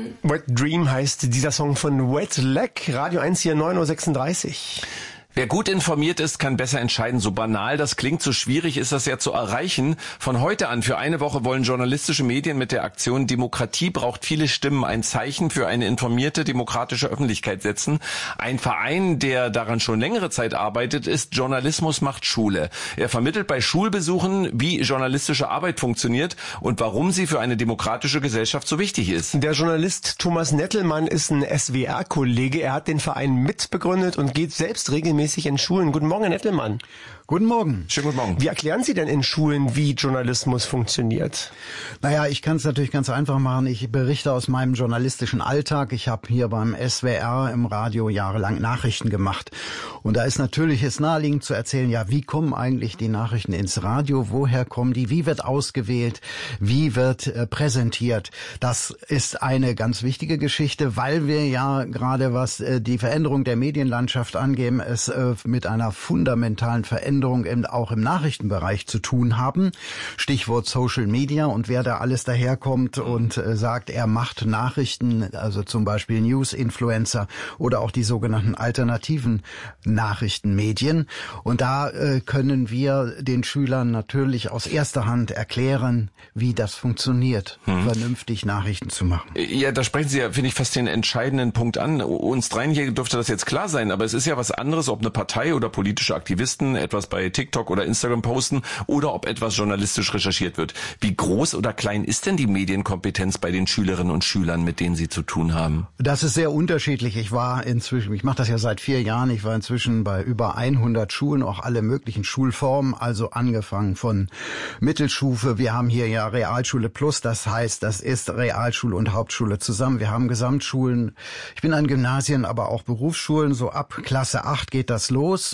Wet Dream heißt dieser Song von Wet Leg, Radio 1 hier 9:36 Uhr. Wer gut informiert ist, kann besser entscheiden. So banal das klingt, so schwierig ist das ja zu erreichen. Von heute an für eine Woche wollen journalistische Medien mit der Aktion Demokratie braucht viele Stimmen ein Zeichen für eine informierte demokratische Öffentlichkeit setzen. Ein Verein, der daran schon längere Zeit arbeitet, ist Journalismus macht Schule. Er vermittelt bei Schulbesuchen, wie journalistische Arbeit funktioniert und warum sie für eine demokratische Gesellschaft so wichtig ist. Der Journalist Thomas Nettelmann ist ein SWR-Kollege. Er hat den Verein mitbegründet und geht selbst regelmäßig in Schulen. Guten Morgen, Herr Nettelmann. Guten Morgen. Schönen guten Morgen. Wie erklären Sie denn in Schulen, wie Journalismus funktioniert? Naja, ich kann es natürlich ganz einfach machen. Ich berichte aus meinem journalistischen Alltag. Ich habe hier beim SWR im Radio jahrelang Nachrichten gemacht. Und da ist natürlich es naheliegend zu erzählen, ja, wie kommen eigentlich die Nachrichten ins Radio? Woher kommen die? Wie wird ausgewählt? Wie wird präsentiert? Das ist eine ganz wichtige Geschichte, weil wir ja gerade, was die Veränderung der Medienlandschaft angehen, es mit einer fundamentalen Veränderung auch im Nachrichtenbereich zu tun haben. Stichwort Social Media, und wer da alles daherkommt und sagt, er macht Nachrichten, also zum Beispiel News-Influencer oder auch die sogenannten alternativen Nachrichtenmedien. Und da können wir den Schülern natürlich aus erster Hand erklären, wie das funktioniert, vernünftig Nachrichten zu machen. Ja, da sprechen Sie ja, finde ich, fast den entscheidenden Punkt an. Uns dreien hier dürfte das jetzt klar sein, aber es ist ja was anderes, ob eine Partei oder politische Aktivisten etwas bei TikTok oder Instagram posten oder ob etwas journalistisch recherchiert wird. Wie groß oder klein ist denn die Medienkompetenz bei den Schülerinnen und Schülern, mit denen Sie zu tun haben? Das ist sehr unterschiedlich. Ich mache das ja seit 4 Jahren, ich war inzwischen bei über 100 Schulen, auch alle möglichen Schulformen, also angefangen von Mittelstufe. Wir haben hier ja Realschule Plus, das heißt, das ist Realschule und Hauptschule zusammen. Wir haben Gesamtschulen, ich bin an Gymnasien, aber auch Berufsschulen, so ab Klasse 8 geht das los.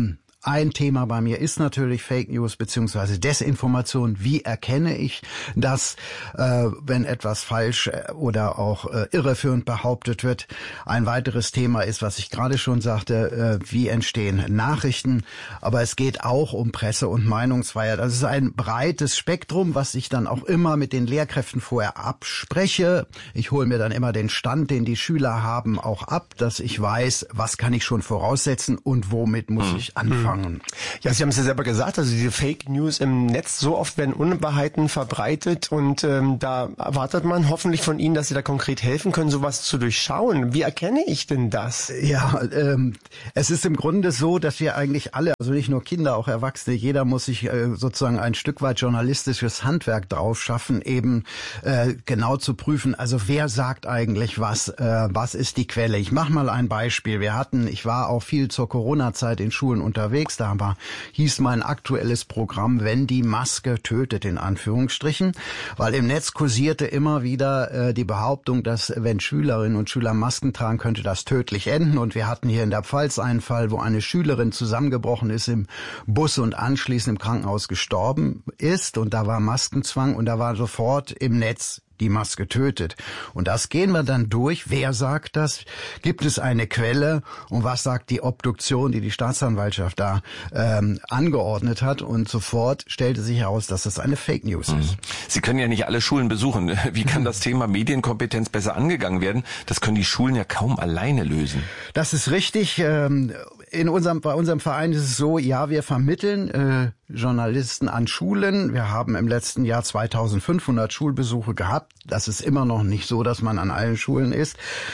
Ein Thema bei mir ist natürlich Fake News bzw. Desinformation. Wie erkenne ich das, wenn etwas falsch oder auch irreführend behauptet wird? Ein weiteres Thema ist, was ich gerade schon sagte, wie entstehen Nachrichten. Aber es geht auch um Presse- und Meinungsfreiheit. Das ist ein breites Spektrum, was ich dann auch immer mit den Lehrkräften vorher abspreche. Ich hole mir dann immer den Stand, den die Schüler haben, auch ab, dass ich weiß, was kann ich schon voraussetzen und womit muss ich anfangen. Ja, Sie haben es ja selber gesagt, also diese Fake News im Netz, so oft werden Unwahrheiten verbreitet und da erwartet man hoffentlich von Ihnen, dass Sie da konkret helfen können, sowas zu durchschauen. Wie erkenne ich denn das? Ja, es ist im Grunde so, dass wir eigentlich alle, also nicht nur Kinder, auch Erwachsene, jeder muss sich sozusagen ein Stück weit journalistisches Handwerk drauf schaffen, eben genau zu prüfen, also wer sagt eigentlich was ist die Quelle. Ich mache mal ein Beispiel. Ich war auch viel zur Corona-Zeit in Schulen unterwegs. Da hieß mein aktuelles Programm, wenn die Maske tötet, in Anführungsstrichen, weil im Netz kursierte immer wieder die Behauptung, dass wenn Schülerinnen und Schüler Masken tragen, könnte das tödlich enden. Und wir hatten hier in der Pfalz einen Fall, wo eine Schülerin zusammengebrochen ist im Bus und anschließend im Krankenhaus gestorben ist. Und da war Maskenzwang und da war sofort im Netz die Maske tötet. Und das gehen wir dann durch. Wer sagt das? Gibt es eine Quelle? Und was sagt die Obduktion, die die Staatsanwaltschaft da angeordnet hat? Und sofort stellte sich heraus, dass es eine Fake News ist. Sie können ja nicht alle Schulen besuchen. Wie kann das Thema Medienkompetenz besser angegangen werden? Das können die Schulen ja kaum alleine lösen. Das ist richtig. Bei unserem Verein ist es so, ja, wir vermitteln Journalisten an Schulen. Wir haben im letzten Jahr 2500 Schulbesuche gehabt. Das ist immer noch nicht so, dass man an allen Schulen ist.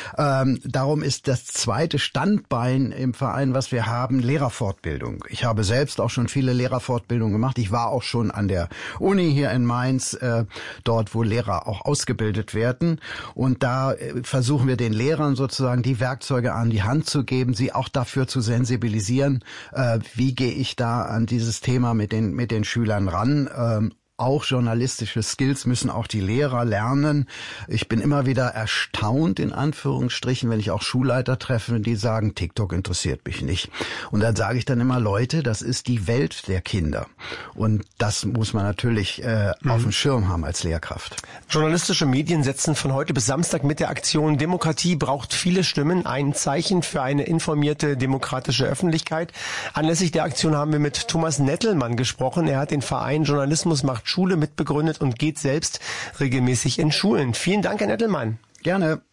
Darum ist das zweite Standbein im Verein, was wir haben, Lehrerfortbildung. Ich habe selbst auch schon viele Lehrerfortbildungen gemacht. Ich war auch schon an der Uni hier in Mainz, dort, wo Lehrer auch ausgebildet werden. Und da versuchen wir den Lehrern sozusagen die Werkzeuge an die Hand zu geben, sie auch dafür zu sensibilisieren. Wie gehe ich da an dieses Thema mit den Schülern ran? Auch journalistische Skills müssen auch die Lehrer lernen. Ich bin immer wieder erstaunt, in Anführungsstrichen, wenn ich auch Schulleiter treffe, die sagen, TikTok interessiert mich nicht. Und dann sage ich dann immer, Leute, das ist die Welt der Kinder. Und das muss man natürlich auf dem Schirm haben als Lehrkraft. Journalistische Medien setzen von heute bis Samstag mit der Aktion Demokratie braucht viele Stimmen ein Zeichen für eine informierte demokratische Öffentlichkeit. Anlässlich der Aktion haben wir mit Thomas Nettelmann gesprochen. Er hat den Verein Journalismus macht Schule mitbegründet und geht selbst regelmäßig in Schulen. Vielen Dank, Herr Nettelmann. Gerne.